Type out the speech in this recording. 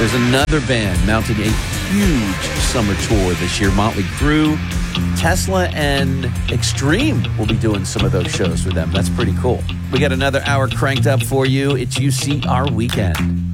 There's another band mounting a huge summer tour this year. Motley Crue, Tesla, and Extreme will be doing some of those shows with them. That's pretty cool. We got another hour cranked up for you. It's UCR Weekend.